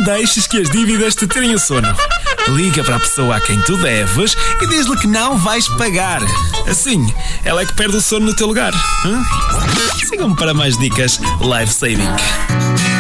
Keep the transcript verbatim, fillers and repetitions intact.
deixes que as dívidas te tirem o sono. Liga para a pessoa a quem tu deves e diz-lhe que não vais pagar. Assim, ela é que perde o sono no teu lugar. Hum? Sigam-me para mais dicas life saving.